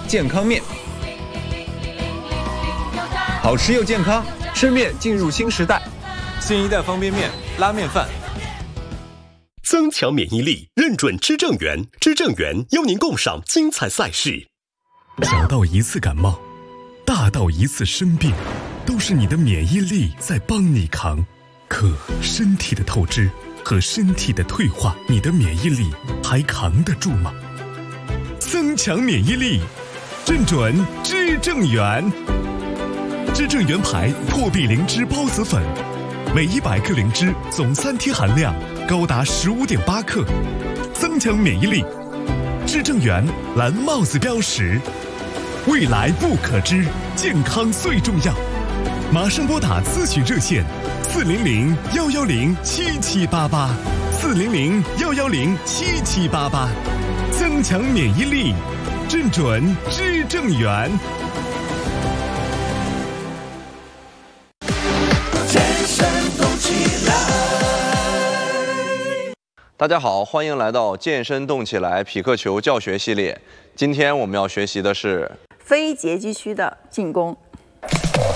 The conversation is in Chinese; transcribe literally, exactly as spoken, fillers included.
健康面。好吃又健康，吃面进入新时代。新一代方便面、拉面饭。 增强免疫力，认准知正源，知正源邀您共赏精彩赛事。 小到一次感冒，大到一次生病，都是你的免疫力在帮你扛。可身体的透支和身体的退化，你的免疫力还扛得住吗？增强免疫力，认准知正源。知正源牌破壁灵芝孢子粉，每一百克灵芝总三天含量高达十五点八克，增强免疫力。知正源蓝帽子标识，未来不可知，健康最重要。马上拨打咨询热线四零零幺幺零七七八八，四零零幺幺零七七八八，增强免疫力，认准知正源。 大家好，欢迎来到健身动起来匹克球教学系列。今天我们要学习的是非截击区的进攻。